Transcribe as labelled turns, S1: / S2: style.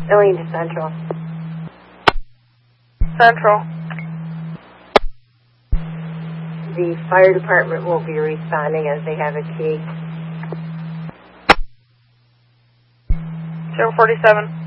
S1: Going to Central.
S2: Central.
S1: The fire department won't be responding as they have a key.
S2: 047.